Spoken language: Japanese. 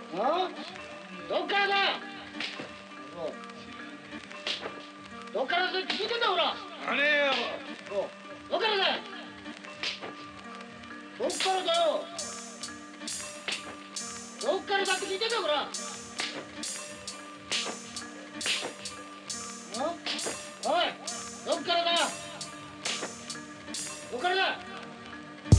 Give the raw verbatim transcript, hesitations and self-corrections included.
あ？どっからだ？どっからだって聞いてんだほら。 あねえよ。 どっからだ？どっからだよ。どっからだって聞いてんだほら。